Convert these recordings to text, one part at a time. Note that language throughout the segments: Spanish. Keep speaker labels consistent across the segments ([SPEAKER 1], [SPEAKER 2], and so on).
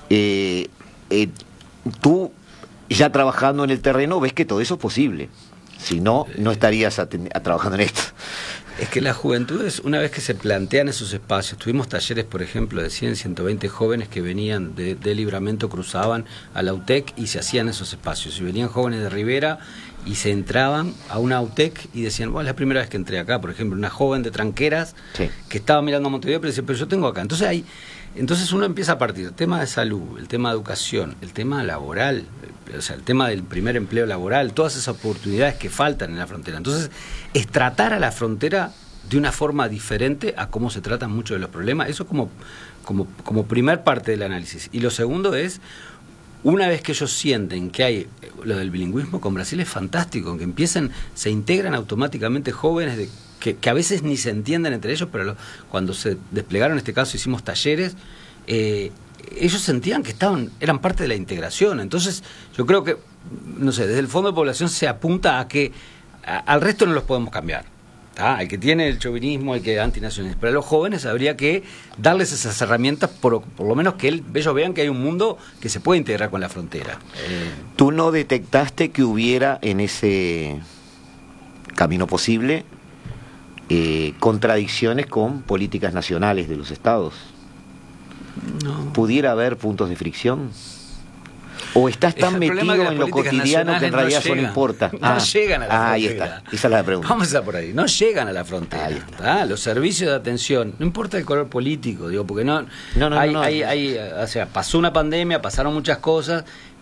[SPEAKER 1] Eh, eh, Tú, ya trabajando en el terreno, ves que todo eso es posible. Si no, no estarías trabajando en esto.
[SPEAKER 2] Es que las juventudes, una vez que se plantean esos espacios, tuvimos talleres, por ejemplo, de 100, 120 jóvenes que venían de Libramento, cruzaban a la UTEC y se hacían esos espacios. Y venían jóvenes de Rivera y se entraban a una UTEC y decían, bueno, es la primera vez que entré acá. Por ejemplo, una joven de Tranqueras, sí, que estaba mirando a Montevideo, pero decía, pero yo tengo acá. Entonces uno empieza a partir del tema de salud, el tema de educación, el tema laboral, o sea, el tema del primer empleo laboral, todas esas oportunidades que faltan en la frontera. Entonces, es tratar a la frontera de una forma diferente a cómo se tratan muchos de los problemas. Eso como primer parte del análisis. Y lo segundo es, una vez que ellos sienten que hay lo del bilingüismo con Brasil, es fantástico, que empiecen, se integran automáticamente jóvenes que a veces ni se entienden entre ellos, pero cuando se desplegaron, en este caso hicimos talleres, ellos sentían que eran parte de la integración. Entonces yo creo que, no sé, desde el Fondo de Población se apunta a que al resto no los podemos cambiar, ¿tá? El que tiene el chauvinismo, el que es antinacionalista, pero a los jóvenes habría que darles esas herramientas, por lo menos que ellos vean que hay un mundo que se puede integrar con la frontera.
[SPEAKER 1] ¿Tú no detectaste que hubiera en ese camino posible contradicciones con políticas nacionales de los estados?
[SPEAKER 2] No.
[SPEAKER 1] ¿Pudiera haber puntos de fricción? ¿O estás tan metido en lo cotidiano que en realidad eso no importa?
[SPEAKER 2] No llegan a la frontera.
[SPEAKER 1] Ahí está, esa es la pregunta.
[SPEAKER 2] Vamos a por ahí, no llegan a la frontera. Los servicios de atención, no importa el color político, digo, porque no. O sea, pasó una pandemia, pasaron muchas cosas.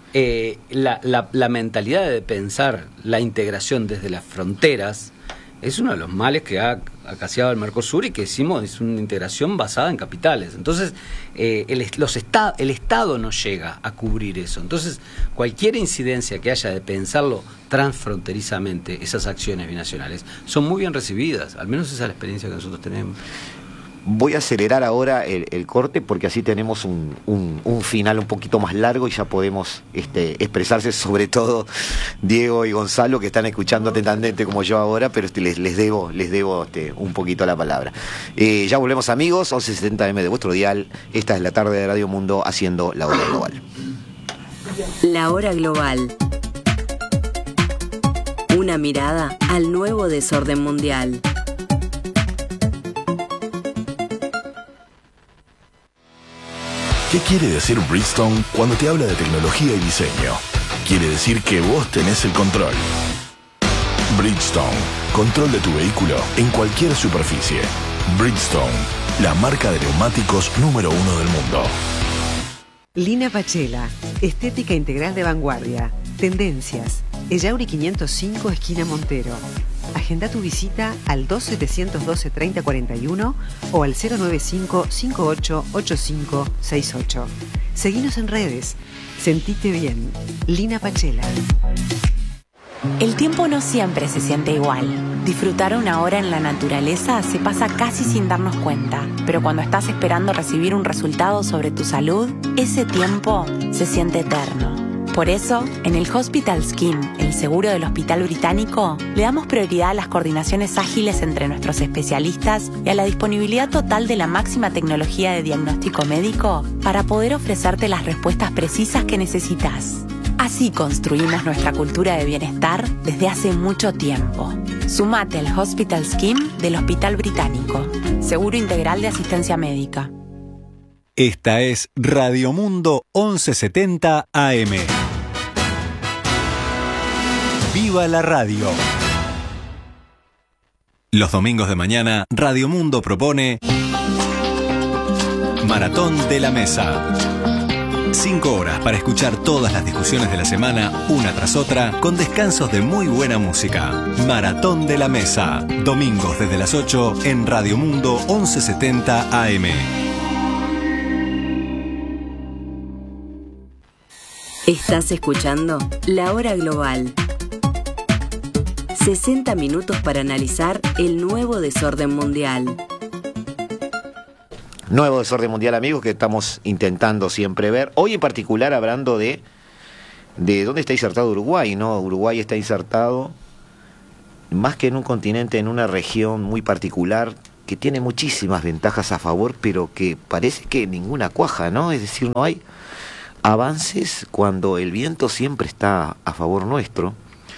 [SPEAKER 2] La mentalidad de pensar la integración desde las fronteras es uno de los males que ha acaciado el Mercosur y que hicimos, es una integración basada en capitales. Entonces, el Estado no llega a cubrir eso. Entonces, cualquier incidencia que haya de pensarlo transfronterizamente, esas acciones binacionales, son muy bien recibidas. Al menos esa es la experiencia que nosotros tenemos.
[SPEAKER 1] Voy a acelerar ahora el corte porque así tenemos un final un poquito más largo y ya podemos expresarse, sobre todo Diego y Gonzalo, que están escuchando atentamente como yo ahora, pero les debo un poquito la palabra. Ya volvemos, amigos, 11:70 de vuestro dial. Esta es la tarde de Radio Mundo haciendo La Hora Global.
[SPEAKER 3] La Hora Global. Una mirada al nuevo desorden mundial.
[SPEAKER 4] ¿Qué quiere decir Bridgestone cuando te habla de tecnología y diseño? Quiere decir que vos tenés el control. Bridgestone, control de tu vehículo en cualquier superficie. Bridgestone, la marca de neumáticos número 1 del mundo.
[SPEAKER 5] Lina Pachela, estética integral de vanguardia. Tendencias. Ellauri 505, esquina Montero. Agenda tu visita al 2712-3041 o al 095-588568. Seguinos en redes. Sentite bien. Lina Pachela.
[SPEAKER 6] El tiempo no siempre se siente igual. Disfrutar una hora en la naturaleza se pasa casi sin darnos cuenta, pero cuando estás esperando recibir un resultado sobre tu salud, ese tiempo se siente eterno. Por eso, en el Hospital Scheme, el seguro del Hospital Británico, le damos prioridad a las coordinaciones ágiles entre nuestros especialistas y a la disponibilidad total de la máxima tecnología de diagnóstico médico para poder ofrecerte las respuestas precisas que necesitas. Así construimos nuestra cultura de bienestar desde hace mucho tiempo. Sumate al Hospital Scheme del Hospital Británico. Seguro integral de asistencia médica.
[SPEAKER 7] Esta es Radio Mundo 1170 AM. ¡Viva la radio! Los domingos de mañana, Radio Mundo propone Maratón de la Mesa. 5 horas para escuchar todas las discusiones de la semana, una tras otra, con descansos de muy buena música. Maratón de la Mesa. Domingos desde las 8 en Radio Mundo 1170 AM.
[SPEAKER 3] Estás escuchando La Hora Global. 60 minutos para analizar el nuevo desorden mundial.
[SPEAKER 1] Nuevo desorden mundial, amigos, que estamos intentando siempre ver. Hoy en particular hablando de dónde está insertado Uruguay, ¿no? Uruguay está insertado más que en un continente, en una región muy particular que tiene muchísimas ventajas a favor, pero que parece que ninguna cuaja, ¿no? Es decir, no hay avances cuando el viento siempre está a favor nuestro.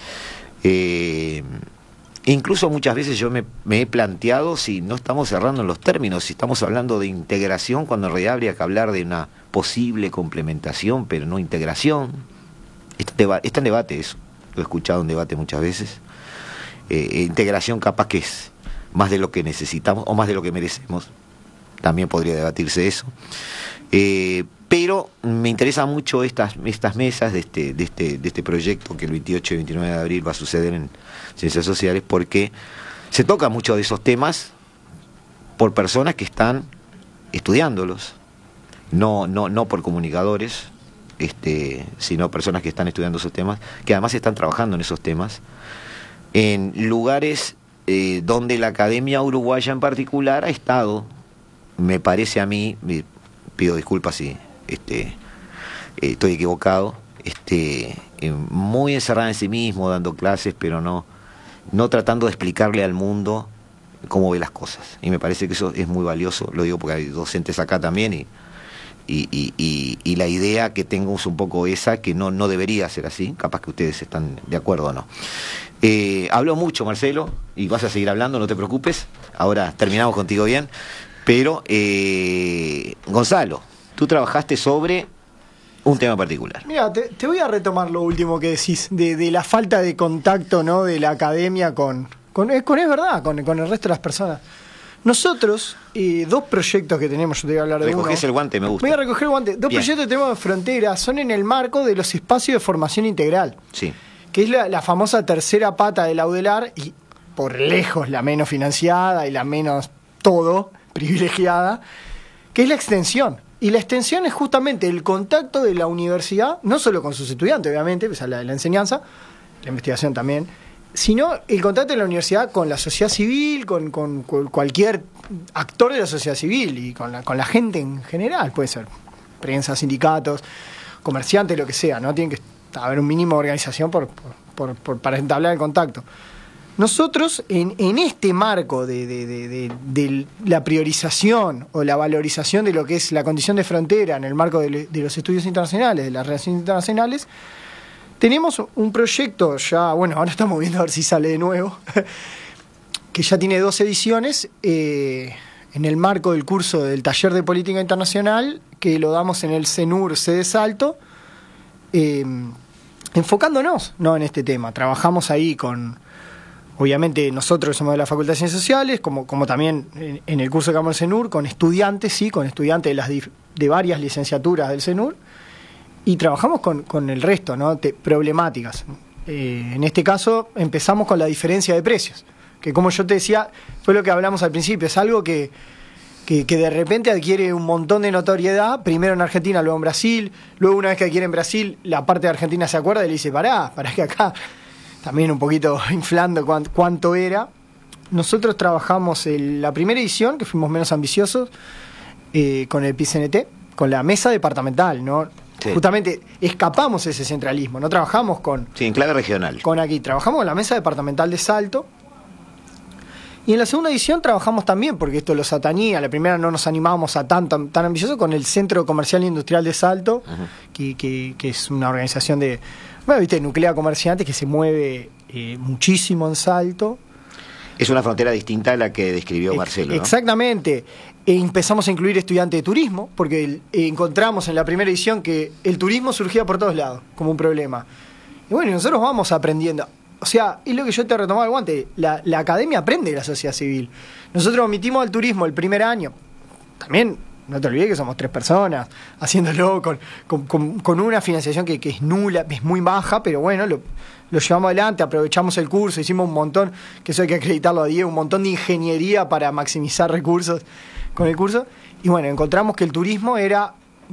[SPEAKER 1] Incluso muchas veces yo me he planteado si no estamos cerrando en los términos, si estamos hablando de integración cuando en realidad habría que hablar de una posible complementación, pero no integración. Está en debate eso, lo he escuchado en debate muchas veces. Integración capaz que es más de lo que necesitamos o más de lo que merecemos, también podría debatirse eso. Pero me interesa mucho estas mesas de este proyecto que el 28 y 29 de abril va a suceder en Ciencias Sociales, porque se toca mucho de esos temas por personas que están estudiándolos, no por comunicadores, sino personas que están estudiando esos temas, que además están trabajando en esos temas, en lugares donde la academia uruguaya en particular ha estado, me parece a mí, pido disculpas si estoy equivocado, muy encerrada en sí mismo, dando clases, pero no tratando de explicarle al mundo cómo ve las cosas. Y me parece que eso es muy valioso, lo digo porque hay docentes acá también, y la idea que tengo es un poco esa, que no debería ser así, capaz que ustedes están de acuerdo o no. Hablo mucho, Marcelo, y vas a seguir hablando, no te preocupes, ahora terminamos contigo bien, pero Gonzalo, tú trabajaste sobre un tema particular.
[SPEAKER 8] Mira, te voy a retomar lo último que decís, de la falta de contacto, ¿no?, de la academia con el resto de las personas. Nosotros, dos proyectos que tenemos, yo te voy a hablar de uno.
[SPEAKER 1] Recogés el guante, me gusta.
[SPEAKER 8] Voy a recoger el guante. Dos proyectos que tenemos en Frontera son en el marco de los espacios de formación integral.
[SPEAKER 1] Sí.
[SPEAKER 8] Que es la famosa tercera pata del Audelar, y por lejos la menos financiada y la menos todo privilegiada, que es la extensión. Y la extensión es justamente el contacto de la universidad, no solo con sus estudiantes, obviamente, pues la enseñanza, la investigación también, sino el contacto de la universidad con la sociedad civil, con cualquier actor de la sociedad civil y con la gente en general, puede ser prensa, sindicatos, comerciantes, lo que sea, ¿no? Tiene que haber un mínimo de organización para entablar el contacto. Nosotros, en este marco de la priorización o la valorización de lo que es la condición de frontera en el marco de los estudios internacionales, de las relaciones internacionales, tenemos un proyecto ya, bueno, ahora estamos viendo a ver si sale de nuevo, que ya tiene 2 ediciones, en el marco del curso del Taller de Política Internacional, que lo damos en el CENUR sede Salto, enfocándonos, ¿no?, en este tema. Trabajamos ahí obviamente nosotros somos de la Facultad de Ciencias Sociales, como también en el curso que damos en el CENUR, con estudiantes de varias licenciaturas del CENUR, y trabajamos con el resto, ¿no?, problemáticas. En este caso empezamos con la diferencia de precios, que como yo te decía, fue lo que hablamos al principio, es algo que de repente adquiere un montón de notoriedad, primero en Argentina, luego en Brasil, luego una vez que adquiere en Brasil, la parte de Argentina se acuerda y le dice, pará que acá, también un poquito inflando cuánto era. Nosotros trabajamos la primera edición, que fuimos menos ambiciosos, con el PCNT, con la mesa departamental, ¿no? Sí. Justamente escapamos ese centralismo, no trabajamos en
[SPEAKER 1] clave regional.
[SPEAKER 8] Trabajamos con la mesa departamental de Salto. Y en la segunda edición trabajamos también, porque esto los atañía. La primera no nos animábamos a tan ambicioso, con el Centro Comercial e Industrial de Salto, que es una organización nuclea comerciantes que se mueve muchísimo en Salto.
[SPEAKER 1] Es una frontera distinta a la que describió Marcelo, ¿no?
[SPEAKER 8] Exactamente. Empezamos a incluir estudiantes de turismo, porque encontramos en la primera edición que el turismo surgía por todos lados como un problema. Y bueno, nosotros vamos aprendiendo. O sea, es lo que yo te retomaba el guante. La academia aprende de la sociedad civil. Nosotros omitimos al turismo el primer año. También, no te olvides que somos 3 personas, haciéndolo con una financiación que es nula, es muy baja, pero bueno, lo llevamos adelante, aprovechamos el curso, hicimos un montón, que eso hay que acreditarlo a Diego, un montón de ingeniería para maximizar recursos con el curso. Y bueno, encontramos que el turismo era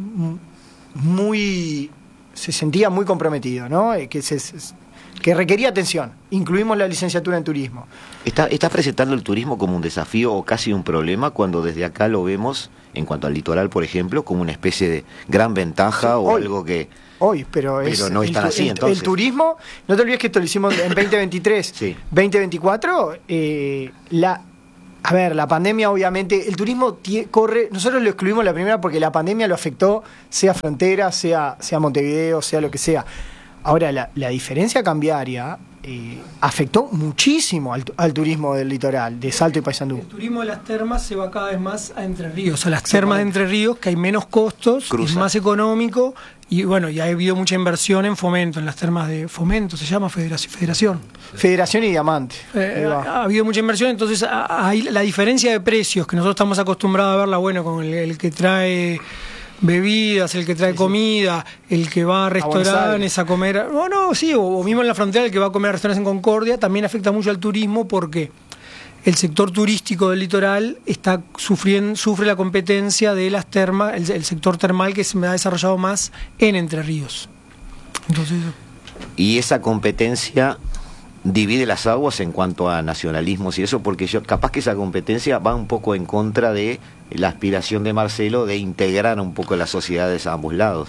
[SPEAKER 8] se sentía muy comprometido, ¿no? Que requería atención. Incluimos la licenciatura en turismo.
[SPEAKER 1] ¿Está presentando el turismo como un desafío o casi un problema, cuando desde acá lo vemos, en cuanto al litoral, por ejemplo, como una especie de gran ventaja algo que...
[SPEAKER 8] Pero
[SPEAKER 1] no es tan así, entonces.
[SPEAKER 8] El turismo, no te olvides que esto lo hicimos en 2023.
[SPEAKER 1] Sí.
[SPEAKER 8] 2024, A ver, la pandemia obviamente, el turismo corre, nosotros lo excluimos la primera porque la pandemia lo afectó, sea frontera, sea Montevideo, sea lo que sea. Ahora, la diferencia cambiaria afectó muchísimo al turismo del litoral, de Salto y Paysandú.
[SPEAKER 9] El turismo de las termas se va cada vez más a Entre Ríos, a las termas de Entre Ríos, que hay menos costos, es más económico, y bueno, ya ha habido mucha inversión en fomento, en las termas de fomento, se llama Federación
[SPEAKER 8] y Diamante.
[SPEAKER 9] Ha habido mucha inversión, entonces hay la diferencia de precios, que nosotros estamos acostumbrados a verla, bueno, con el que trae bebidas, el que trae comida, el que va a restaurantes a comer, o mismo en la frontera el que va a comer a restaurantes en Concordia, también afecta mucho al turismo porque el sector turístico del litoral sufre la competencia de las termas, el sector termal que se me ha desarrollado más en Entre Ríos. Entonces,
[SPEAKER 1] y esa competencia divide las aguas en cuanto a nacionalismos y eso, porque capaz que esa competencia va un poco en contra de la aspiración de Marcelo de integrar un poco las sociedades a ambos lados.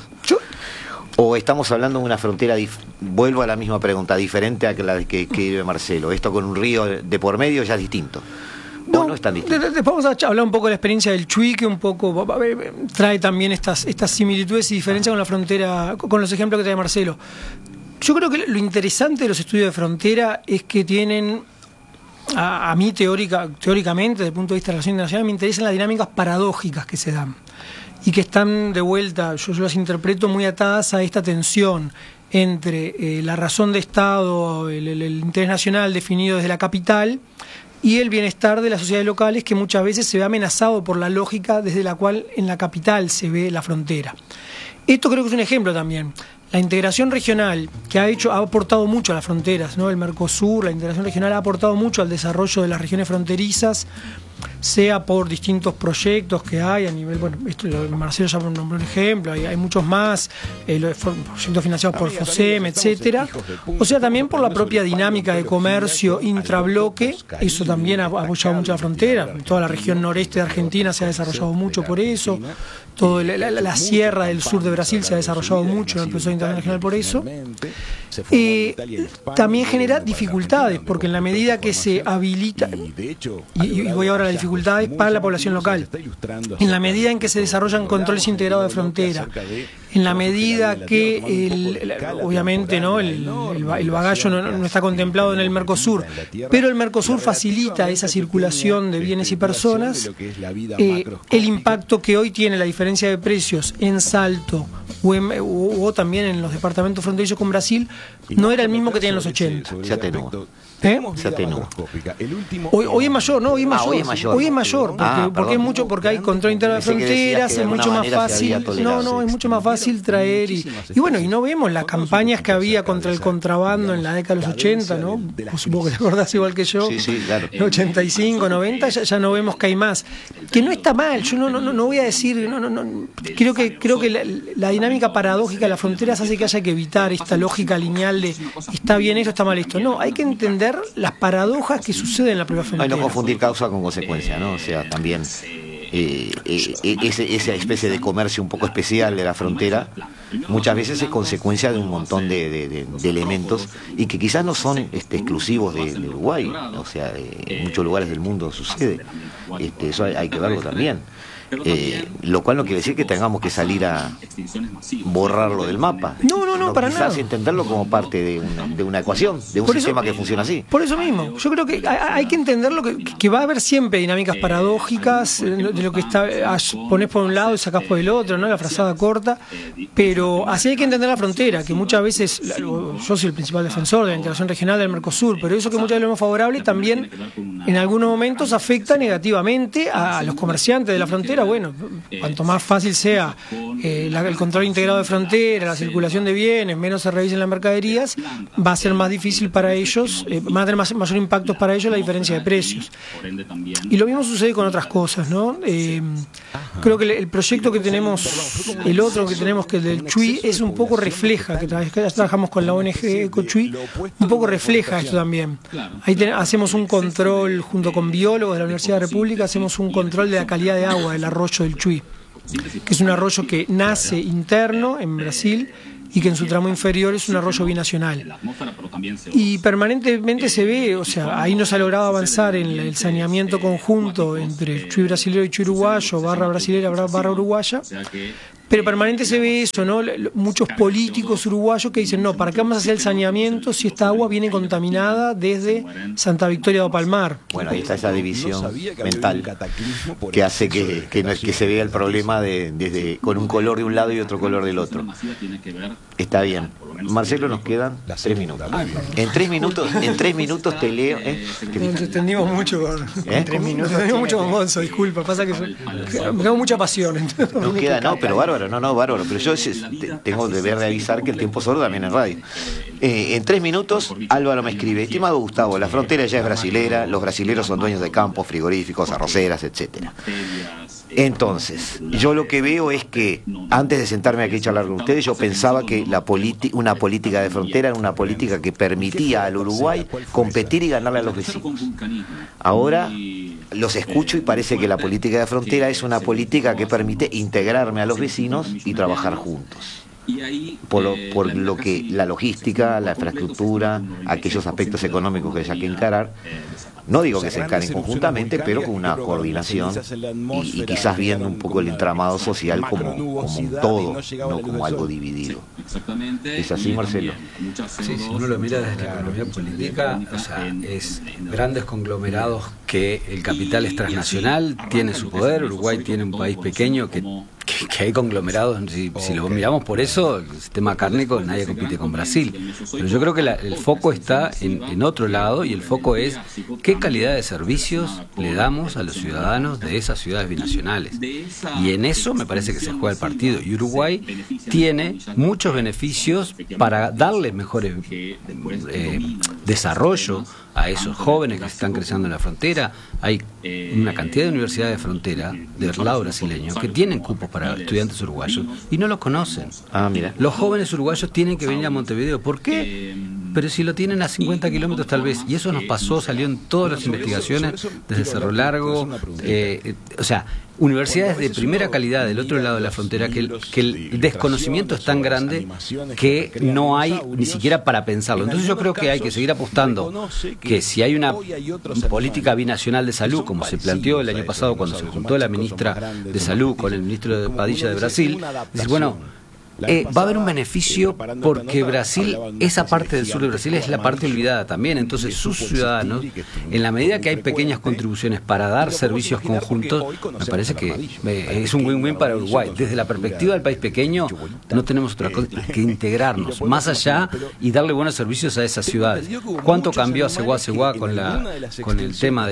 [SPEAKER 1] O estamos hablando de una frontera, vuelvo a la misma pregunta, diferente a la que vive Marcelo. Esto con un río de por medio ya es distinto. No es tan distinto.
[SPEAKER 9] Vamos a hablar un poco de la experiencia del Chuy, que un poco trae también estas similitudes y diferencias con la frontera, con los ejemplos que trae Marcelo. Yo creo que lo interesante de los estudios de frontera es que tienen, a mí teóricamente, desde el punto de vista de la relación internacional, me interesan las dinámicas paradójicas que se dan y que están de vuelta, yo las interpreto muy atadas a esta tensión entre la razón de Estado, el interés nacional definido desde la capital y el bienestar de las sociedades locales, que muchas veces se ve amenazado por la lógica desde la cual en la capital se ve la frontera. Esto creo que es un ejemplo también. La integración regional, que ha aportado mucho a las fronteras, ¿no? El Mercosur, la integración regional ha aportado mucho al desarrollo de las regiones fronterizas, sea por distintos proyectos que hay a nivel, Marcelo ya nombró un ejemplo, hay muchos más, los proyectos financiados por FOSEM, etcétera, o sea también por la propia dinámica de comercio intrabloque, eso también ha apoyado mucho la frontera, toda la región noreste de Argentina se ha desarrollado mucho por eso, toda la sierra del sur de Brasil se ha desarrollado mucho en el proceso internacional por eso, también genera dificultades, porque en la medida que se habilita, y voy ahora a las dificultades para la población local, en la medida en que se desarrollan controles integrados de frontera, en la medida que obviamente el bagallo no está contemplado en el Mercosur, pero el Mercosur facilita esa circulación de bienes y personas, el impacto que hoy tiene la diferencia de precios en Salto o también en los departamentos fronterizos con Brasil no era el mismo que tenía en los 80.
[SPEAKER 1] Se atenúa. Se atenúa.
[SPEAKER 9] Hoy es mayor, ¿no? Hoy es mayor, porque hay control interno de fronteras, es mucho más fácil. Es mucho más fácil traer y no vemos las campañas que había contra el contrabando en la década de los 80, ¿no? Supongo que te acordás igual que yo.
[SPEAKER 1] Sí, claro.
[SPEAKER 9] 85, 90, ya no vemos que hay más. Que no está mal, yo no voy a decir, creo que la dinámica paradójica de las fronteras hace que haya que evitar esta lógica lineal de está bien esto, está mal esto. No, hay que entender las paradojas que suceden en la propia frontera.
[SPEAKER 1] No confundir causa con consecuencia, ¿no? O sea, también esa especie de comercio un poco especial de la frontera muchas veces es consecuencia de un montón de elementos y que quizás no son exclusivos de Uruguay, o sea, en muchos lugares del mundo sucede. Eso hay que verlo también. Lo cual no quiere decir que tengamos que salir a borrarlo del mapa.
[SPEAKER 9] No, para nada.
[SPEAKER 1] Quizás entenderlo como parte de una ecuación, de un sistema que funciona así.
[SPEAKER 9] Por eso mismo, yo creo que hay que entenderlo que va a haber siempre dinámicas paradójicas, de lo que ponés por un lado y sacás por el otro, ¿no? La frazada corta, pero así hay que entender la frontera, que muchas veces, yo soy el principal defensor de la integración regional del Mercosur, pero eso que muchas veces lo vemos favorable también en algunos momentos afecta negativamente a los comerciantes de la frontera. Cuanto más fácil sea el control integrado de frontera, la circulación de bienes, menos se revisen las mercaderías, va a ser más difícil para ellos, van a tener mayor impacto para ellos la diferencia de precios. Y lo mismo sucede con otras cosas, ¿no? Creo que el proyecto que tenemos, el otro que tenemos, que el del Chuy, es un poco refleja, que ya trabajamos con la ONG EcoChuy, un poco refleja esto también. Ahí hacemos un control, junto con biólogos de la Universidad de la República, hacemos un control de la calidad de agua del arroyo del Chuy, que es un arroyo que nace interno en Brasil y que en su tramo inferior es un arroyo binacional. Y permanentemente se ve, o sea, ahí no se ha logrado avanzar en el saneamiento conjunto entre Chuy brasilero y Chuy uruguayo, barra brasilera, barra uruguaya, pero permanente se ve eso, ¿no? Muchos políticos uruguayos que dicen, no, ¿para qué vamos a hacer el saneamiento si esta agua viene contaminada desde Santa Victoria do Palmar?
[SPEAKER 1] Bueno, ahí está esa división mental que hace que no es que se vea el problema desde con un color de un lado y otro color del otro. Está bien. Marcelo, nos quedan 3 minutos. En 3 minutos te leo.
[SPEAKER 9] Nos extendimos mucho con 3 minutos. Nos extendimos mucho con Gonzo, disculpa. Pasa que me tengo mucha pasión.
[SPEAKER 1] Nos queda, no, pero bárbaro, bárbaro. Pero yo tengo el deber de avisar que el tiempo sordo también es radio. En 3 minutos, Álvaro me escribe: estimado Gustavo, la frontera ya es brasilera, los brasileros son dueños de campos, frigoríficos, arroceras, etcétera. Entonces, yo lo que veo es que antes de sentarme aquí a charlar con ustedes, yo pensaba que una política de frontera era una política que permitía al Uruguay competir y ganarle a los vecinos. Ahora los escucho y parece que la política de frontera es una política que permite integrarme a los vecinos y trabajar juntos. Por lo que la logística, la infraestructura, aquellos aspectos económicos que haya que encarar, no digo que se encaren conjuntamente, pero con una coordinación y quizás viendo un poco el entramado social como un todo, no como algo dividido. ¿Es así, Marcelo?
[SPEAKER 2] Sí, si uno lo mira desde la economía política, o sea, es grandes conglomerados que el capital es transnacional, tiene su poder. Uruguay tiene un país pequeño que hay conglomerados, si lo miramos por eso, el sistema cárnico, nadie compite con Brasil. Pero yo creo que el foco está en otro lado, y el foco es qué calidad de servicios le damos a los ciudadanos de esas ciudades binacionales. Y en eso me parece que se juega el partido. Y Uruguay tiene muchos beneficios para darle mejores desarrollo a esos jóvenes que están creciendo en la frontera. Hay una cantidad de universidades de frontera del lado brasileño que tienen cupos para estudiantes uruguayos y no los conocen.
[SPEAKER 1] Mira.
[SPEAKER 2] Los jóvenes uruguayos tienen que venir a Montevideo. ¿Por qué? Pero si lo tienen a 50 kilómetros tal vez. Y eso nos pasó, salió en todas las investigaciones desde Cerro Largo. O sea, universidades de primera calidad del otro lado de la frontera, que el desconocimiento es tan grande que no hay ni siquiera para pensarlo. Entonces yo creo que hay que seguir apostando que si hay una política binacional de salud, como se planteó el año pasado cuando se juntó la ministra de Salud con el ministro de Padilla de Brasil, dice, bueno, va a haber un beneficio porque Brasil, esa parte del sur de Brasil es la parte olvidada también. Entonces sus ciudadanos, en la medida que hay pequeñas contribuciones para dar servicios conjuntos, me parece que es un win-win para Uruguay. Desde la perspectiva del país pequeño, no tenemos otra cosa que integrarnos más allá y darle buenos servicios a esas ciudades. ¿Cuánto cambió Aceguá con el tema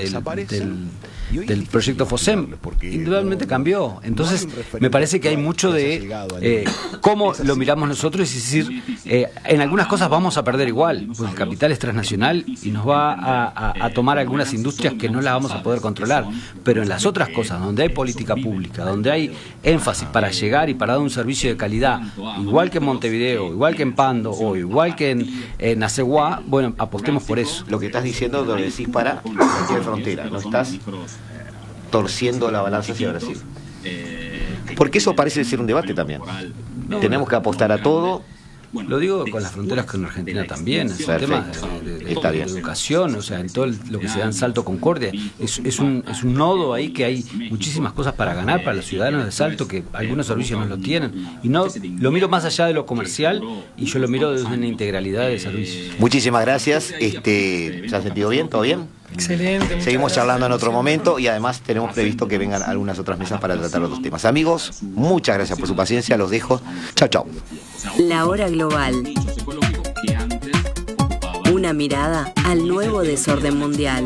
[SPEAKER 2] del proyecto FOSEM? Indudablemente cambió. Entonces me parece que hay mucho de cómo lo miramos nosotros, es decir, en algunas cosas vamos a perder igual, porque el capital es transnacional y nos va a tomar algunas industrias que no las vamos a poder controlar, pero en las otras cosas, donde hay política pública, donde hay énfasis para llegar y para dar un servicio de calidad, igual que en Montevideo, igual que en Pando o igual que en Aceguá, bueno, apostemos por eso.
[SPEAKER 1] Lo que estás diciendo lo decís para cualquier frontera, no estás torciendo la balanza hacia Brasil. Porque eso parece ser un debate también. Tenemos que apostar a todo.
[SPEAKER 2] Lo digo con las fronteras con Argentina también, en el tema de educación, o sea, en todo lo que se da en Salto Concordia. Es un nodo ahí que hay muchísimas cosas para ganar para los ciudadanos de Salto, que algunos servicios no lo tienen. Y no lo miro más allá de lo comercial, y yo lo miro desde una integralidad de servicios.
[SPEAKER 1] Muchísimas gracias. ¿Se ha sentido bien? ¿Todo bien?
[SPEAKER 9] Excelente.
[SPEAKER 1] Seguimos charlando en otro momento y además tenemos previsto que vengan algunas otras mesas para tratar otros temas. Amigos, muchas gracias por su paciencia. Los dejo. Chao, chao.
[SPEAKER 3] La hora global. Una mirada al nuevo desorden mundial.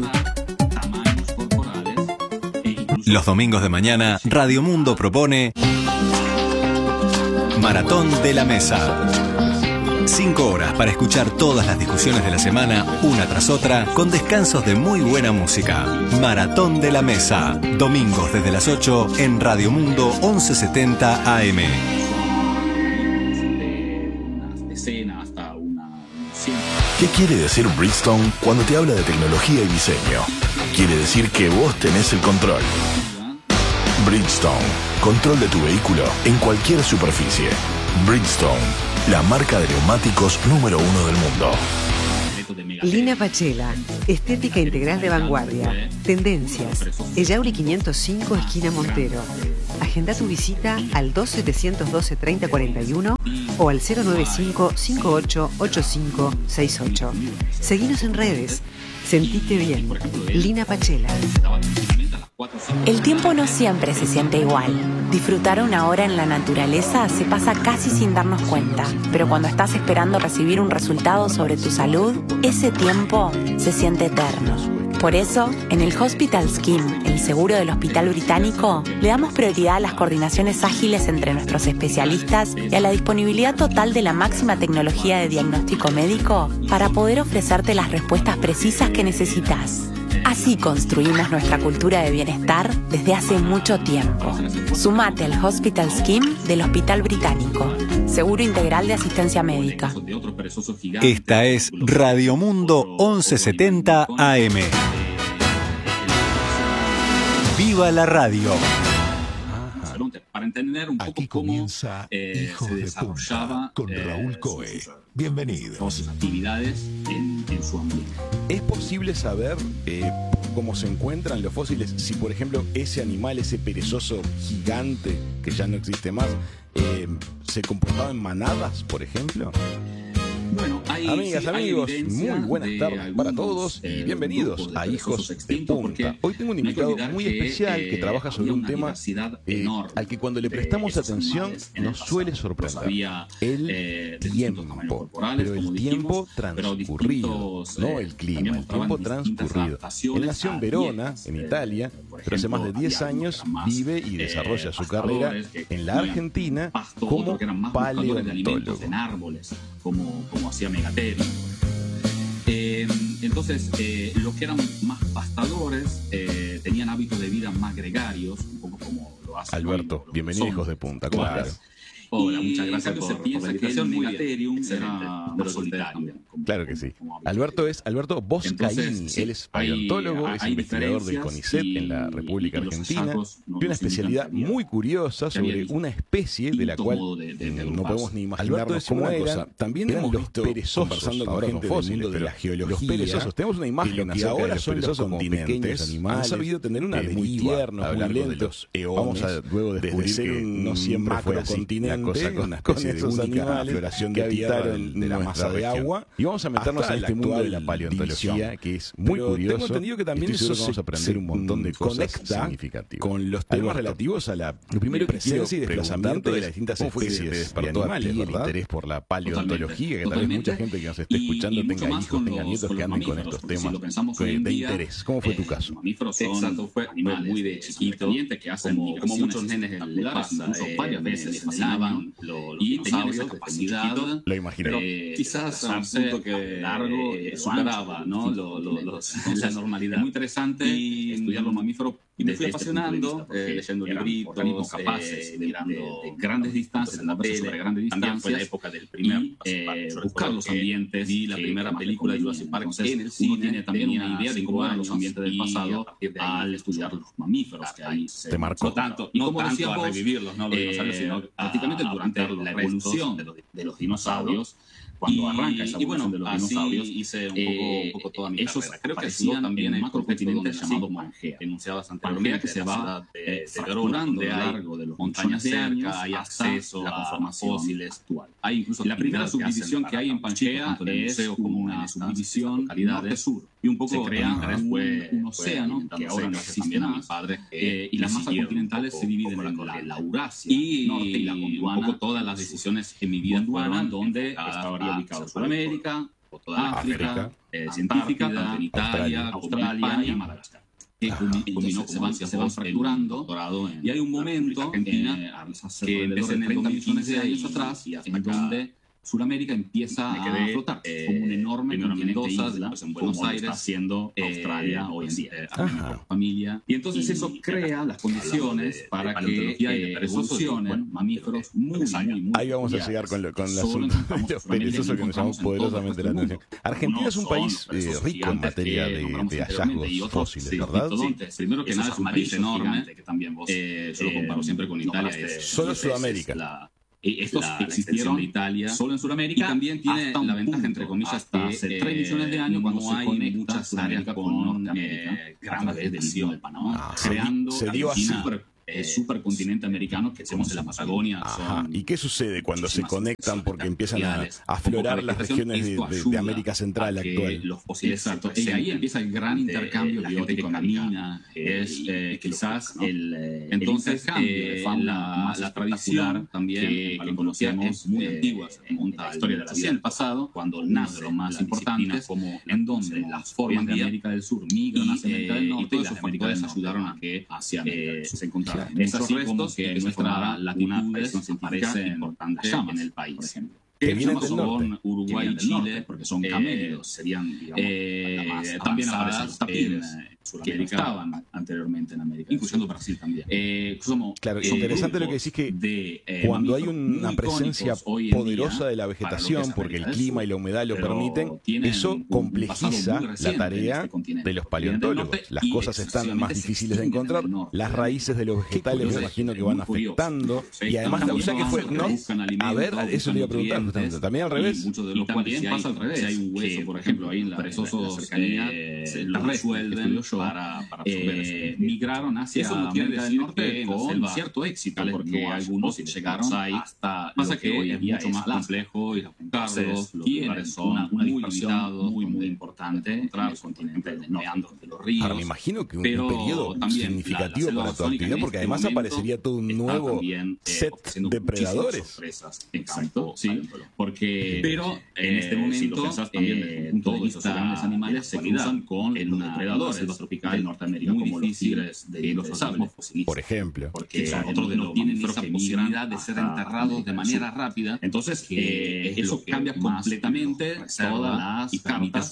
[SPEAKER 7] Los domingos de mañana, Radio Mundo propone Maratón de la Mesa. 5 horas para escuchar todas las discusiones de la semana, una tras otra, con descansos de muy buena música. Maratón de la Mesa. Domingos desde las 8 en Radio Mundo 1170 AM.
[SPEAKER 4] ¿Qué quiere decir Bridgestone cuando te habla de tecnología y diseño? Quiere decir que vos tenés el control. Bridgestone. Control de tu vehículo en cualquier superficie. Bridgestone. la marca de neumáticos número 1 del mundo.
[SPEAKER 5] Lina Pachela, estética integral de vanguardia. Tendencias. Ellauri 505, esquina Montero. Agenda tu visita al 2712-3041 o al 095-588568. Seguinos en redes. Sentite bien. Lina Pachela.
[SPEAKER 6] El tiempo no siempre se siente igual. Disfrutar una hora en la naturaleza se pasa casi sin darnos cuenta, pero cuando estás esperando recibir un resultado sobre tu salud, ese tiempo se siente eterno. Por eso, en el Hospital Scheme, el seguro del Hospital Británico, le damos prioridad a las coordinaciones ágiles entre nuestros especialistas y a la disponibilidad total de la máxima tecnología de diagnóstico médico para poder ofrecerte las respuestas precisas que necesitas. Así construimos nuestra cultura de bienestar desde hace mucho tiempo. Sumate al Hospital Scheme del Hospital Británico. Seguro integral de asistencia médica.
[SPEAKER 7] Esta es Radio Mundo 1170 AM. ¡Viva la radio!
[SPEAKER 10] Para entender un poco
[SPEAKER 4] Aquí
[SPEAKER 10] cómo
[SPEAKER 4] comienza Hijos
[SPEAKER 10] se
[SPEAKER 4] de
[SPEAKER 10] desarrollaba
[SPEAKER 4] Punta con Raúl Coe. Bienvenidos.
[SPEAKER 10] sus actividades en su ambiente.
[SPEAKER 11] ¿Es posible saber cómo se encuentran los fósiles? Si, por ejemplo, ese animal, ese perezoso gigante que ya no existe más, se comportaba en manadas, por ejemplo.
[SPEAKER 10] Bueno,
[SPEAKER 11] Amigas, amigos, muy buenas tardes para todos y bienvenidos a Hijos de Punta. Hoy tengo un invitado muy especial que trabaja sobre un tema al que cuando le prestamos atención nos suele sorprender. El tiempo, pero el tiempo transcurrido, no el clima, el tiempo transcurrido. Él nació en Verona, en Italia, pero hace más de 10 años vive y desarrolla su carrera en la Argentina como paleontólogo.
[SPEAKER 10] En árboles, como hacía Megatherium. Entonces, los que eran más pastadores tenían hábitos de vida más gregarios, un poco como lo hace
[SPEAKER 11] Alberto, bienvenido a Hijos de Punta, ¿cómo estás?
[SPEAKER 10] Hola, muchas gracias por la invitación. Que el Megatherium era más solitario.
[SPEAKER 11] Claro que sí. Alberto es Alberto Boscaini. Él es paleontólogo, es investigador del CONICET en la República Argentina. Tiene una especialidad muy curiosa sobre una especie de la cual no podemos ni imaginarnos cómo era. También hemos visto perezosos, conversando con gente del mundo de la geología. Los perezosos, tenemos una imagen que ahora son los continentes. Han sabido tener una deriva a lo largo de los eones. Vamos a luego descubrir que no siempre fue así la cosa con esos animales, floración que habitaron de la masa de agua. Y vamos a meternos en este mundo de la paleontología, que es muy curioso. Tengo entendido que también eso vamos a aprender un montón de cosas significativas con los temas relativos a la presencia y desplazamiento de las distintas especies de animales, el interés por la paleontología, que tal vez mucha gente que nos esté escuchando tenga hijos, tenga nietos que anden con estos temas de interés. ¿Cómo fue tu caso?
[SPEAKER 10] Mamíferos son animales muy de chiquito, que hacen como muchos nenes les pasa, varias veces fascinaban y tenían esa capacidad,
[SPEAKER 11] lo imaginé,
[SPEAKER 10] quizás a un punto que largo superaba, ¿no? La normalidad. Muy interesante estudiar los mamíferos. Y me fui apasionando, leyendo libritos, capaces, mirando grandes distancias, en la tele, sobre grandes distancias. Fue la época del primer buscar los ambientes. Vi la primera película de Jurassic Park en el cine. Uno tiene también una idea de cómo eran los ambientes del pasado al estudiar los mamíferos, que ahí se
[SPEAKER 11] marcó.
[SPEAKER 10] Y como decíamos, a revivirlos, no los dinosaurios, sino prácticamente durante la evolución de los dinosaurios. Cuando arranca esa evolución de los dinosaurios, hice un poco toda mi carrera. Creo que hacían también en macrocontinente llamado Pangea. Enunciabas anteriormente que se va fracturando a lo largo de las montañas cerca, hay acceso a la conformación fósiles actual. Hay incluso la primera subdivisión que hay en Pangea es como una subdivisión norte-sur. Y un poco se crea un océano que ahora no existe más. Y las masas continentales se dividen en la Eurasia, norte y la Gondwana. Un poco todas las decisiones en mi vida fueron donde estaba ubicado Sudamérica, o toda África, científica, tanto en Italia, Australia y Madagascar. Que se van fracturando, y hay un momento que empecé en el 30 millones de años atrás, en donde Sudamérica empieza a flotar como un enorme Mendoza, después en Buenos Aires, haciendo Australia hoy en día, familia. Y entonces eso crea las condiciones para que evolucionen mamíferos muy
[SPEAKER 11] ahí vamos a llegar con el asunto de los perezosos que nos llamó poderosamente la atención. Argentina es un país rico en materia de hallazgos fósiles, ¿verdad?
[SPEAKER 10] Primero que nada es un país enorme, que también vos, yo lo comparo siempre con Italia.
[SPEAKER 11] Solo Sudamérica.
[SPEAKER 10] estos existieron en Italia, solo en Sudamérica, y también tiene la ventaja, entre comillas, hasta hace 3 millones de años, cuando no hay muchas áreas con Norteamérica, gran vez del río de Panamá, creando el supercontinente americano que tenemos en la Patagonia.
[SPEAKER 11] ¿Y qué sucede cuando se conectan porque empiezan a aflorar las regiones de América Central actual?
[SPEAKER 10] Exacto. Y ahí empieza el gran intercambio biótico camina. Es quizás entonces la tradición también que conocemos muy antigua, en la historia de la vida del pasado, cuando nace lo más importante, como en donde las formas de América del Sur migran hacia América del Norte, y todos esos factores ayudaron a que hacia se encontraran es así como que nuestra latitudes nos aparece importante en el país, por ejemplo. Que son Uruguay y Chile, porque son camélidos, serían, digamos, también aparecen los tapires, que estaban anteriormente en América, incluyendo Brasil también.
[SPEAKER 11] Claro, es interesante lo que decís, que cuando hay una presencia poderosa de la vegetación, porque el clima y la humedad lo permiten, eso complejiza la tarea de los paleontólogos. Las cosas están más difíciles de encontrar, las raíces de los vegetales me imagino que van afectando, y además, o sea que fue, ¿no? A ver, eso le iba a preguntar justamente, también al revés.
[SPEAKER 10] Y también pasa al revés, si hay un hueso, por ejemplo, ahí en la cercanía, lo resuelven para absorber. Migraron hacia América del Norte con cierto éxito, porque algunos llegaron hasta pasa que hoy es mucho más complejo y los lugares son una dispersión muy importante entre el continente de meandros de los ríos.
[SPEAKER 11] Ahora me imagino que un periodo significativo para tu actividad, porque además aparecería todo un nuevo set de predadores.
[SPEAKER 10] Exacto, sí, pero en este momento si lo pensás también desde el punto de vista grandes animales se cruzan con los depredadores selva tropical de Norteamérica, como los tigres de los sables,
[SPEAKER 11] por ejemplo,
[SPEAKER 10] porque otros no tienen esa posibilidad de ser enterrados de manera rápida. Entonces eso cambia completamente todas las hábitats.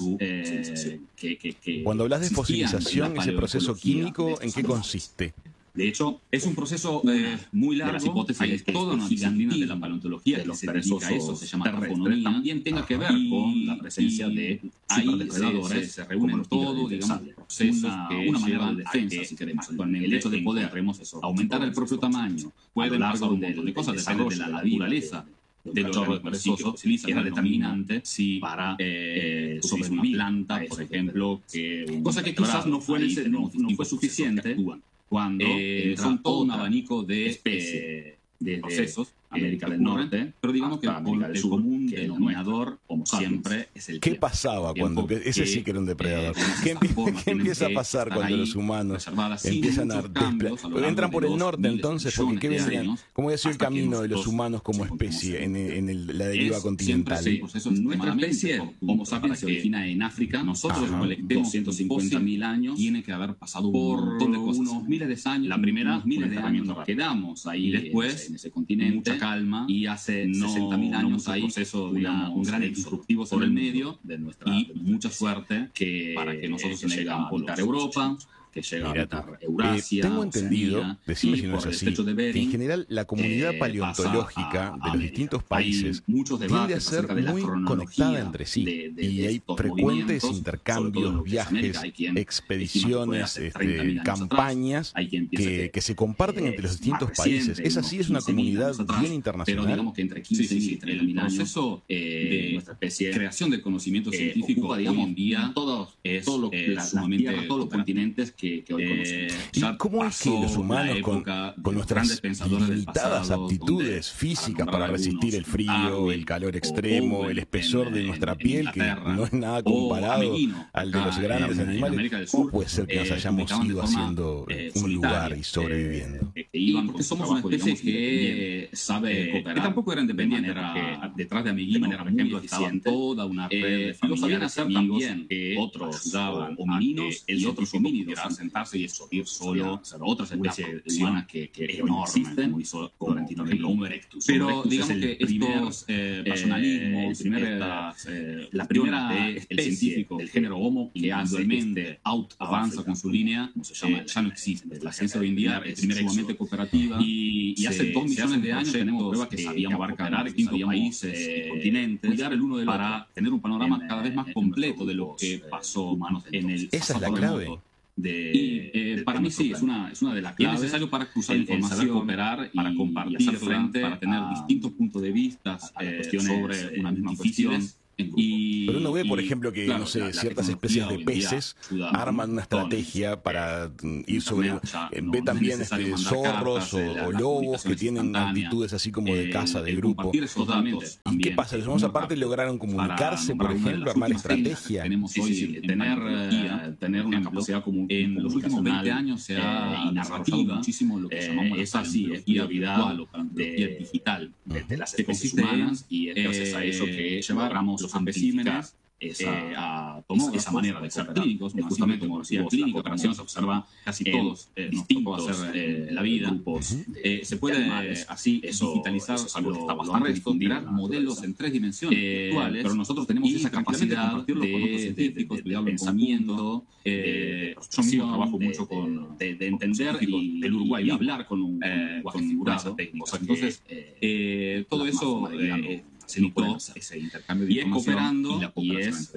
[SPEAKER 11] Cuando hablas de fosilización, ese proceso químico, ¿en qué consiste?
[SPEAKER 10] De hecho, es un proceso muy largo. Las hipótesis que toda una disciplina de la paleontología de los perezosos, eso se llama tafonomía, también tenga que ver con la presencia de superdepredadores. Se reúnen todo, digamos, procesos una manera de defensa, si queremos. El hecho de poder aumentar el propio tamaño, puede pasar un montón de cosas, depende de la naturaleza de los cachorros perezosos, era determinante para sobrevivir una planta, por ejemplo, cosa que quizás no fue suficiente cuando son todo un abanico de especies, de procesos, América del Norte, pero digamos que el común denominador, como siempre, es el
[SPEAKER 11] ¿qué pasaba cuando ese sí que era un depredador? ¿Qué empieza a pasar cuando los humanos empiezan a entran por el norte entonces? Porque ¿qué vendrían? ¿Cómo ha sido el camino de los humanos como especie en la deriva continental?
[SPEAKER 10] Nuestra especie, Homo sapiens, se origina en África. Nosotros, colectemos 250.000 años, tiene que haber pasado por unos miles de años. La primera, miles de años nos quedamos ahí después en ese continente, calma, y hace 60.000 años hay un gran disruptivo sobre el medio y mucha suerte para que nosotros llegamos a voltar Europa, que llega a habitar Eurasia,
[SPEAKER 11] tengo entendido, decime si no es así, que en general la comunidad paleontológica de los distintos países tiende a ser muy conectada entre sí, y hay frecuentes intercambios, viajes, expediciones, campañas que se comparten entre los distintos países. ¿Es así? ¿Es una comunidad bien internacional?
[SPEAKER 10] Pero digamos que entre 15 y 30.000 años, el proceso de nuestra especie, creación del conocimiento científico, hoy en día, todos los continentes que hoy conocemos.
[SPEAKER 11] ¿Y cómo es que los humanos, con nuestras limitadas aptitudes físicas para resistir el frío, el calor extremo, el espesor de nuestra piel, que no es nada comparado al de los grandes animales, cómo puede ser que nos hayamos ido haciendo un lugar y sobreviviendo?
[SPEAKER 10] Porque somos una especie que sabe cooperar, que tampoco era independiente, porque detrás de Amiguino, por ejemplo, estaba toda una red de familiares también, que otros daban homininos y otros homínidos, sentarse y ir solo, otras especies humanas que no existen, como el Homo erectus. Pero digamos que estos personalismos, la primera el científico del género Homo que actualmente avanza con su línea, ya no existe. La ciencia hoy en día es sumamente cooperativa y hace 2 millones de años tenemos pruebas que sabíamos abarcar distintos países y continentes, cuidar el uno del otro para tener un panorama cada vez más completo de lo que pasó en el
[SPEAKER 11] Esa es la clave.
[SPEAKER 10] para mí sí, es una de las claves. Es necesario para cruzar información, cooperar, para compartir, hacer frente, para tener distintos puntos de vista sobre una misma cuestión.
[SPEAKER 11] Pero uno ve, por ejemplo, que no sé, ciertas especies de peces arman una estrategia para ir sobre... Ve también zorros o lobos que tienen actitudes así como de caza, de grupo. ¿Y qué pasa? Los humanos aparte lograron comunicarse, por ejemplo, armar estrategia.
[SPEAKER 10] Tener una capacidad común. En los últimos 20 años se ha narrativa muchísimo lo que llamamos la actividad digital de las especies humanas, y es gracias a eso que llevamos los especímenes esa manera de ser clínicos, justamente como decía, la cooperación se observa casi todos distintos hacer la vida. Se puede así digitalizar los restos, crear modelos en 3 dimensiones virtuales, pero nosotros tenemos esa capacidad de pensamiento. Yo mismo trabajo mucho de entender del Uruguay y hablar con un lenguaje figurado. Entonces, todo eso se notó ese intercambio de información y es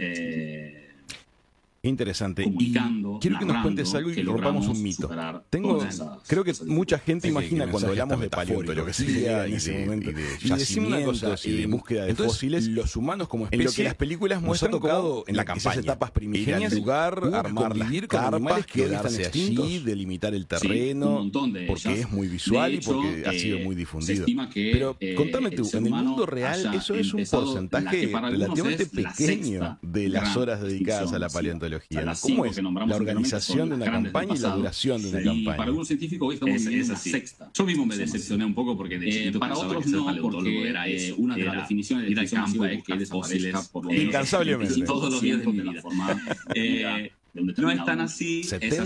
[SPEAKER 11] interesante. Y quiero que nos cuentes algo y rompamos un mito. Creo que mucha gente imagina cuando hablamos de paleontología en ese momento, y decimos una cosa, y de búsqueda de fósiles, los humanos como especie, en lo que las películas muestran tocado en la campaña, etapas primigenias, el lugar, armar las carpas, quedarse allí, delimitar el terreno, porque es muy visual y porque ha sido muy difundido. Pero contame tú, en el mundo real eso es un porcentaje relativamente pequeño de las horas dedicadas a la paleontología. ¿Cómo es la organización de una campaña y la duración de una campaña?
[SPEAKER 10] Para algunos científicos estamos en la sexta. Yo mismo me decepcioné un poco porque de chiquito para otros no, porque era una de las definiciones de campo es que desaparezca por
[SPEAKER 11] incansablemente
[SPEAKER 10] todos los días de mi vida. No es tan así,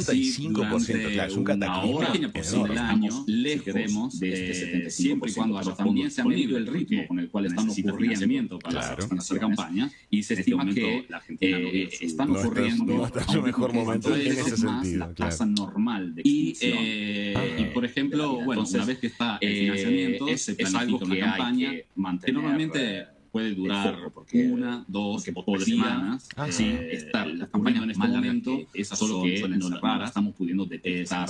[SPEAKER 11] 75%, claro, es un cataclismo
[SPEAKER 10] enorme. Estamos lejos de este 75%, siempre y cuando haya también se ha medido el ritmo con el cual están ocurriendo para hacer campaña, y se estima que están ocurriendo
[SPEAKER 11] no está en su mejor momento en ese sentido,
[SPEAKER 10] la tasa normal de extinción. Y por ejemplo, bueno, una vez que está el financiamiento, se planifica una campaña que normalmente puede durar 1, 2 o 3 semanas. Las campañas en este momento, esas solo que no las estamos pudiendo detectar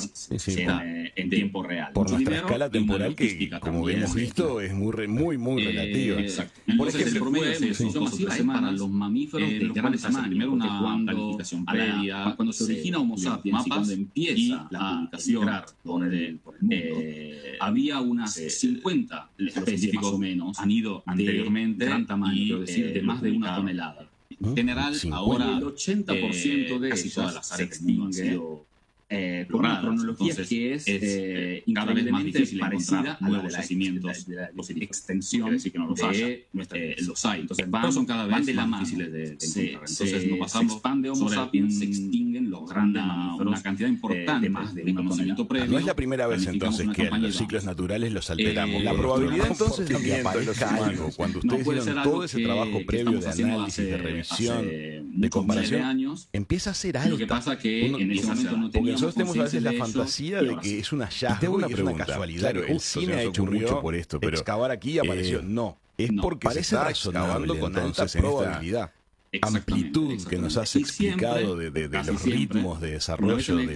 [SPEAKER 10] en tiempo real.
[SPEAKER 11] Por nuestra escala temporal que, como hemos visto, es muy relativa.
[SPEAKER 10] Exacto. Por ejemplo, el promedio de extinción masiva es para los mamíferos de gran tamaño. Primero una planificación previa. Cuando se origina Homo sapiens y cuando empieza la publicación por el mundo, había unas 50 especies más o menos han ido anteriormente gran tamaño, es decir, de más de 1 tonelada. En general, ahora el 80% de casi todas las áreas del mundo han sido con una cronología que es cada vez más difícil parecida a nuevos yacimientos de extensión que no los haya. Los hay. Entonces son cada vez más difíciles de encontrar. Entonces nos pasamos expande Homo sapiens, se extinguen los grandes mamíferos, una cantidad importante más de conocimiento previo.
[SPEAKER 11] No es la primera vez entonces que los ciclos naturales los alteramos. La probabilidad entonces de que aparezca algo cuando ustedes hicieron todo ese trabajo previo de análisis, de revisión, de comparación, empieza a ser alta.
[SPEAKER 10] Lo que pasa que en ese momento no teníamos
[SPEAKER 11] nosotros tenemos a veces la fantasía de que es un hallazgo y es una casualidad. Claro, el cine ha hecho mucho por esto, pero excavar aquí apareció. No, es porque se está excavando con alta probabilidad. Amplitud que nos has explicado de los ritmos de desarrollo de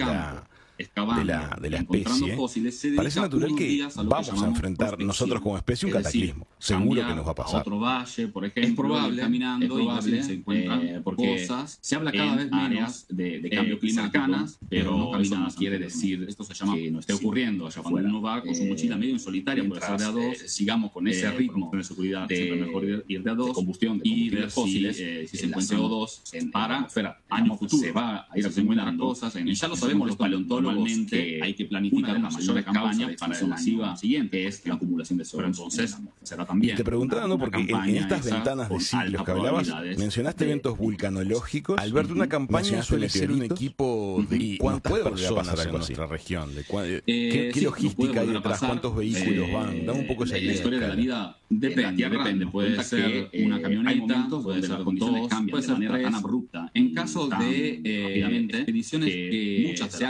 [SPEAKER 11] la especie, parece natural que vamos a enfrentar nosotros como especie un cataclismo. Seguro que nos va a pasar.
[SPEAKER 10] Otro valle, por ejemplo, es probable caminando y se encuentran cosas. Se habla cada vez menos de cambio climático, cercanas, pero eso no quiere decir esto se llama que no esté ocurriendo. Allá cuando uno va con su mochila medio en solitaria, puede ser de a 2, sigamos con ese ritmo de seguridad, siempre mejor ir de a 2, combustión y de fósiles, si se encuentra CO2 para años futuros, se va a ir acumulando cosas, y ya lo sabemos los paleontólogos que hay que planificar una mayor campaña para la masiva siguiente, que es la acumulación de CO2. Pero entonces será también.
[SPEAKER 11] Y te preguntaba, ¿no? Porque en estas ventanas de ciclos que hablabas, mencionaste eventos vulcanológicos. Alberto, una campaña suele ser un equipo de cuántas personas hacer con nuestra región, qué logística hay detrás, cuántos vehículos van, dame un poco esa idea.
[SPEAKER 10] La historia de la vida depende, puede ser una camioneta, puede ser con todos, puede ser de manera tan abrupta. En caso de expediciones que muchas se hagan desde el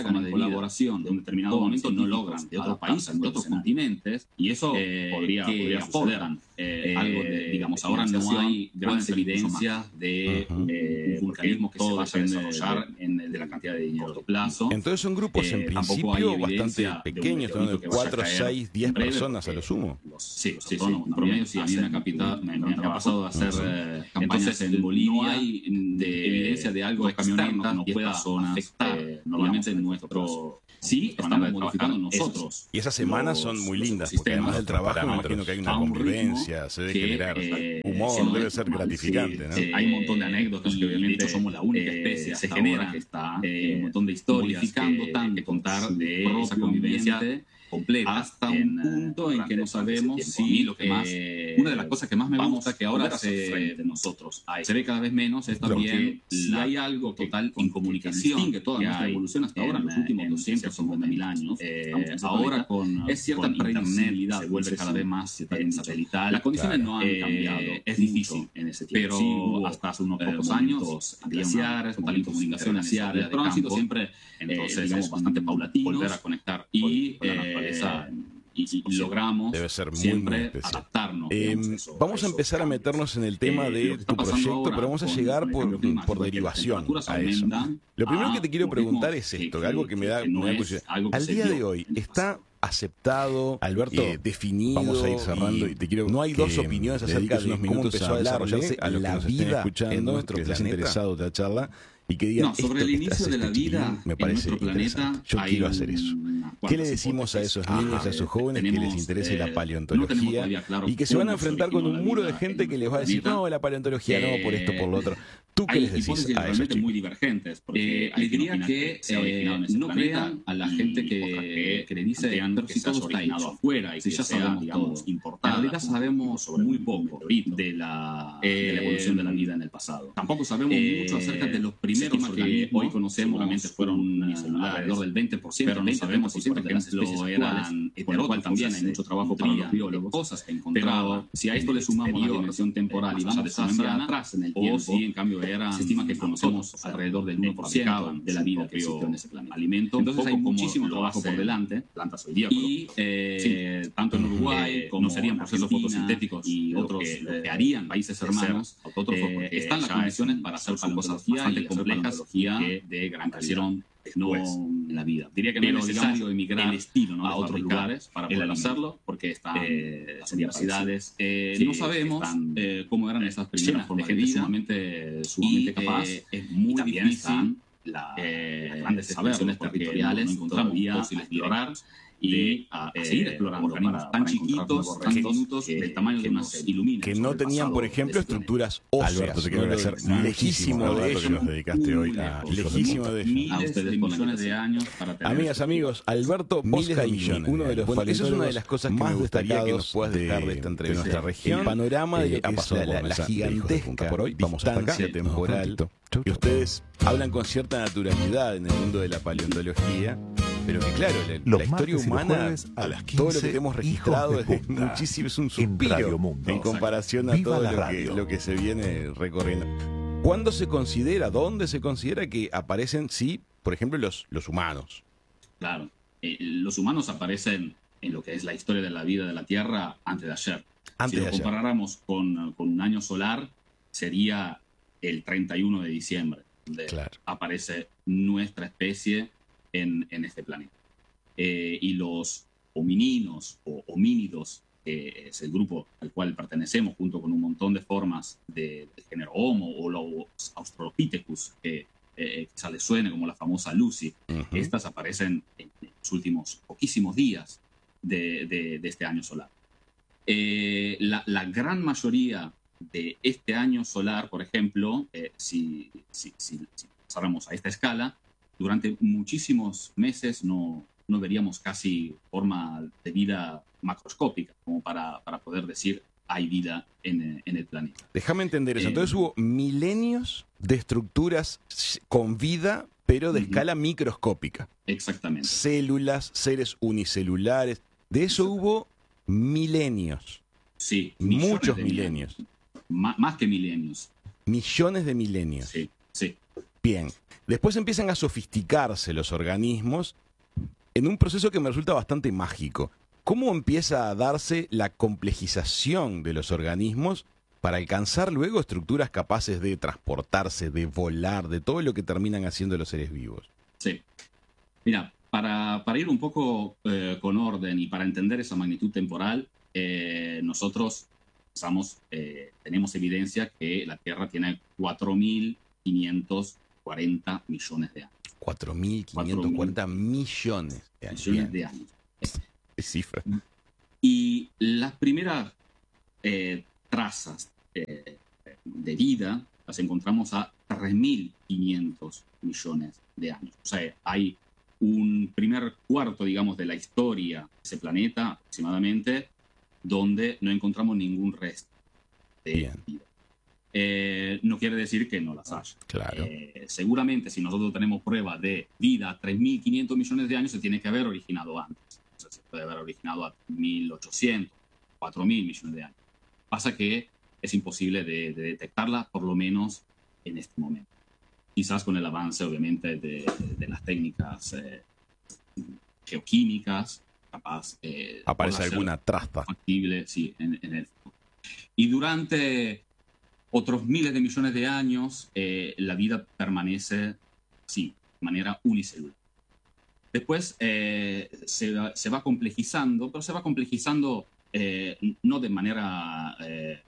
[SPEAKER 10] elaboración de un determinado momento no logran de otros países, de otros continentes, y eso podría suceder. Algo de, digamos, ahora no hay grandes evidencias de un vulcanismo que se vaya a desarrollar de la cantidad de dinero a corto plazo.
[SPEAKER 11] Entonces son grupos en principio bastante pequeños, de 4, 6, 10 personas a lo sumo.
[SPEAKER 10] Sí, en promedio sí. A mí me ha pasado de hacer campañas en Bolivia. No hay evidencia de algo externo que nos pueda afectar normalmente en nuestro... Sí, estamos modificando nosotros.
[SPEAKER 11] Y esas semanas son muy lindas, porque además del trabajo me imagino que hay una convivencia, se debe generar humor, debe ser gratificante, ¿no?
[SPEAKER 10] Hay un montón de anécdotas que obviamente somos la única especie se genera que está un montón de historias que contar de esa convivencia completa hasta un punto en que no sabemos si lo que más una de las cosas que más me gusta que ahora se ve cada vez menos es también si hay algo total en comunicación que toda nuestra evolución hasta ahora en los últimos 250.000 años ahora con es cierta previsibilidad se vuelve cada vez más satelital. Las condiciones no han cambiado, es difícil en ese tiempo, pero hasta hace unos pocos años glaciares, total incomunicación glaciares, el tránsito siempre digamos bastante paulatino, volver a conectar y logramos
[SPEAKER 11] debe ser muy
[SPEAKER 10] siempre
[SPEAKER 11] especial.
[SPEAKER 10] Adaptarnos.
[SPEAKER 11] Vamos a empezar a meternos en el tema de tu proyecto, pero vamos a llegar por derivación a eso. Lo primero que te quiero preguntar es esto, algo que me da curiosidad. Al día de hoy, ¿está aceptado, Alberto, definido? Vamos a ir cerrando y te quiero. No hay dos opiniones acerca de cómo empezó a desarrollarse a la vida en nuestro planeta. Interesado de la charla y que digan,
[SPEAKER 10] sobre el inicio de la vida
[SPEAKER 11] me parece
[SPEAKER 10] en nuestro planeta,
[SPEAKER 11] yo quiero hacer eso. ¿Qué le decimos a esos niños, a esos jóvenes que les interese la paleontología y que se van a enfrentar con un muro de gente que les va a decir, no, la paleontología no, por esto, por lo otro? ¿Tú qué les decís a esos chicos?
[SPEAKER 10] Muy divergentes, porque les diría que no crean a la gente que le dice pero si todo está hecho afuera y si ya sabemos todos importar. En realidad sabemos muy poco de la evolución de la vida en el pasado. Tampoco sabemos mucho acerca de los primeros que hoy conocemos, seguramente fueron alrededor del 20%, pero no sabemos si por ejemplo eran por lo cual también hay mucho trabajo para los biólogos, cosas que encontraron. Si a esto le sumamos la dimensión temporal y vamos a atrás en el tiempo, si en cambio se estima que conocemos alrededor del 1% de la vida que existió en ese planeta. Alimento, entonces hay muchísimo trabajo por delante, plantas hoy día, y tanto en Uruguay como no serían procesos fotosintéticos y otros que harían países hermanos autótrofos, porque están las condiciones para hacer cosas bastante complejas que de gran calidad en la vida. Diría que no es necesario emigrar a otros lugares para poder hacerlo, porque están las universidades. No sabemos cómo eran esas primeras formas de vida, sumamente capaz. Es muy difícil las grandes expansiones territoriales, no encontramos fósiles explorar y a seguir explorando organismos tan chiquitos, tan diminutos, del tamaño que nos iluminan.
[SPEAKER 11] Que no tenían, por ejemplo, estructuras óseas. Alberto, te quiero agradecer lejísimo de ello que nos dedicaste hoy. Lejísimo de ello.
[SPEAKER 10] A ustedes millones de años para tener.
[SPEAKER 11] Amigas, amigos, Alberto Boscaín, uno de los esa es una de las cosas que más me gustaría que nos puedas dejar de esta entrevista. De nuestra región, el panorama de lo que es la gigantesca por hoy, distancia temporal. Que ustedes hablan con cierta naturalidad en el mundo de la paleontología, pero que claro, la historia humana, a las 15, todo lo que hemos registrado es muchísimo, es un suspiro en comparación a todo lo que se viene recorriendo. ¿Cuándo se considera, dónde se considera que aparecen, sí, por ejemplo, los humanos?
[SPEAKER 10] Claro, los humanos aparecen en lo que es la historia de la vida de la Tierra antes de ayer. Si lo comparáramos con un año solar, sería el 31 de diciembre, donde aparece nuestra especie en este planeta. Y los homininos o homínidos, que es el grupo al cual pertenecemos, junto con un montón de formas del género Homo o los Australopithecus, que quizá les suene como la famosa Lucy, estas aparecen en los últimos poquísimos días de este año solar. La gran mayoría de este año solar, por ejemplo, si pasáramos a esta escala, durante muchísimos meses no veríamos casi forma de vida macroscópica como para poder decir hay vida en el planeta.
[SPEAKER 11] Déjame entender eso. Entonces hubo milenios de estructuras con vida, pero de escala microscópica.
[SPEAKER 10] Exactamente.
[SPEAKER 11] Células, seres unicelulares. De eso hubo milenios.
[SPEAKER 10] Sí.
[SPEAKER 11] Muchos milenios.
[SPEAKER 10] Más que milenios.
[SPEAKER 11] Millones de milenios.
[SPEAKER 10] Sí.
[SPEAKER 11] Bien. Después empiezan a sofisticarse los organismos en un proceso que me resulta bastante mágico. ¿Cómo empieza a darse la complejización de los organismos para alcanzar luego estructuras capaces de transportarse, de volar, de todo lo que terminan haciendo los seres vivos?
[SPEAKER 10] Sí. Mira, para ir un poco con orden y para entender esa magnitud temporal, nosotros tenemos evidencia que la Tierra tiene 4.540 millones de años.
[SPEAKER 11] 4.540 millones de años.
[SPEAKER 10] Millones de años.
[SPEAKER 11] Es cifra.
[SPEAKER 10] Y las primeras trazas de vida las encontramos a 3.500 millones de años. O sea, hay un primer cuarto, digamos, de la historia de ese planeta, aproximadamente, donde no encontramos ningún resto de vida. No quiere decir que no las haya.
[SPEAKER 11] Claro.
[SPEAKER 10] Seguramente, si nosotros tenemos prueba de vida a 3.500 millones de años, se tiene que haber originado antes. O sea, se puede haber originado a 1.800, 4.000 millones de años. Pasa que es imposible de detectarla, por lo menos en este momento. Quizás con el avance, obviamente, de las técnicas geoquímicas, capaz...
[SPEAKER 11] aparece alguna trasta.
[SPEAKER 10] Factible, sí, en el futuro. Y durante otros miles de millones de años, la vida permanece así, de manera unicelular. Después se va complejizando, pero se va complejizando no de manera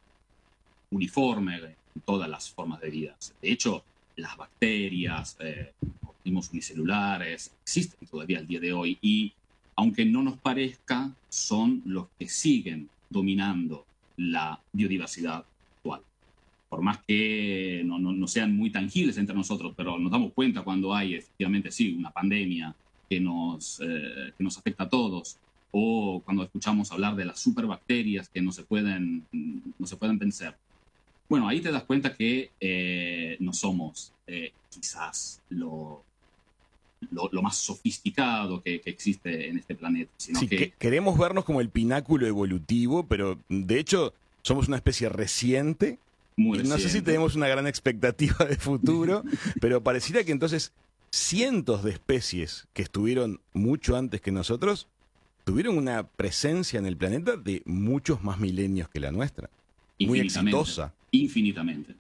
[SPEAKER 10] uniforme en todas las formas de vida. De hecho, las bacterias, organismos unicelulares, existen todavía al día de hoy y, aunque no nos parezca, son los que siguen dominando la biodiversidad actual. Por más que no sean muy tangibles entre nosotros, pero nos damos cuenta cuando hay efectivamente sí una pandemia que nos afecta a todos, o cuando escuchamos hablar de las superbacterias que no se pueden vencer. Bueno, ahí te das cuenta que no somos quizás lo más sofisticado que existe en este planeta. Sino
[SPEAKER 11] sí, que queremos vernos como el pináculo evolutivo, pero de hecho somos una especie reciente.
[SPEAKER 10] Muy
[SPEAKER 11] no sé si tenemos una gran expectativa de futuro, pero pareciera que entonces cientos de especies que estuvieron mucho antes que nosotros tuvieron una presencia en el planeta de muchos más milenios que la nuestra. Muy exitosa.
[SPEAKER 10] Infinitamente.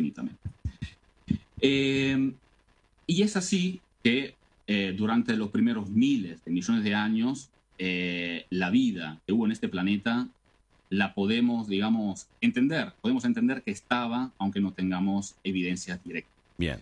[SPEAKER 10] Y es así que durante los primeros miles de millones de años, la vida que hubo en este planeta la podemos, digamos, entender. Podemos entender que estaba, aunque no tengamos evidencias directas.
[SPEAKER 11] Bien.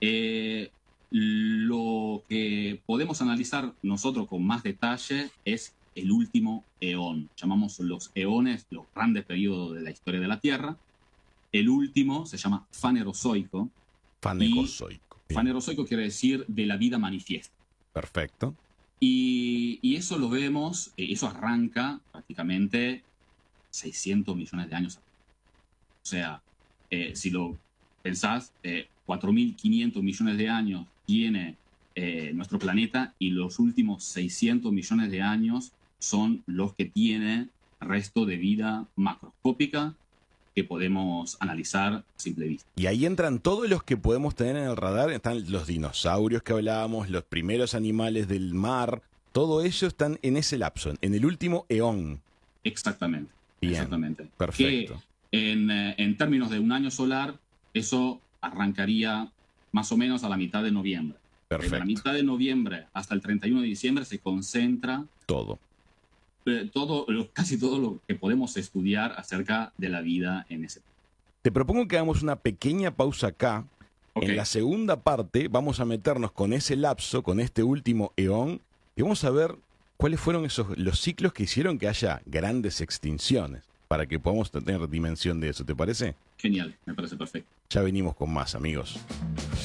[SPEAKER 10] Lo que podemos analizar nosotros con más detalle es el último eón. Llamamos los eones los grandes periodos de la historia de la Tierra. El último se llama Fanerozoico. Fanerozoico quiere decir de la vida manifiesta.
[SPEAKER 11] Perfecto.
[SPEAKER 10] Y eso lo vemos, eso arranca prácticamente 600 millones de años. O sea, si lo pensás, 4.500 millones de años tiene nuestro planeta y los últimos 600 millones de años son los que tiene resto de vida macroscópica que podemos analizar a simple vista.
[SPEAKER 11] Y ahí entran todos los que podemos tener en el radar. Están los dinosaurios que hablábamos, los primeros animales del mar. Todo eso están en ese lapso, en el último eón.
[SPEAKER 10] Exactamente.
[SPEAKER 11] Bien,
[SPEAKER 10] exactamente.
[SPEAKER 11] Perfecto.
[SPEAKER 10] Que en términos de un año solar, eso arrancaría más o menos a la mitad de noviembre.
[SPEAKER 11] Perfecto.
[SPEAKER 10] De la mitad de noviembre hasta el 31 de diciembre se concentra casi todo lo que podemos estudiar acerca de la vida en ese país.
[SPEAKER 11] Te propongo que hagamos una pequeña pausa acá. Okay. En la segunda parte vamos a meternos con ese lapso, con este último eón, y vamos a ver cuáles fueron los ciclos que hicieron que haya grandes extinciones, para que podamos tener dimensión de eso. ¿Te parece?
[SPEAKER 10] Genial, me parece perfecto.
[SPEAKER 11] Ya venimos con más, amigos.